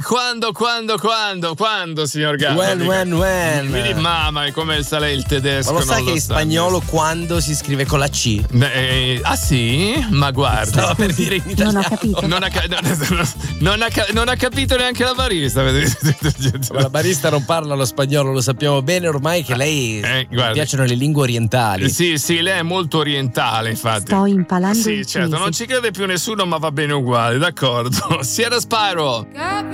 Quando, signor Gatti? When. Quindi, mamma, come sa lei il tedesco? Ma lo sa non che in sa. spagnolo quando si scrive con la C? Sì? Ma guarda. Stava per dire in italiano. Non ho capito. Non ha capito neanche la barista. Ma la barista non parla lo spagnolo, lo sappiamo bene ormai che lei guarda. piacciono le lingue orientali. Sì, lei è molto orientale, infatti. Sto impalando Sì, il certo, crisi. non ci crede più nessuno, ma va bene uguale, d'accordo. Sierra Spyro.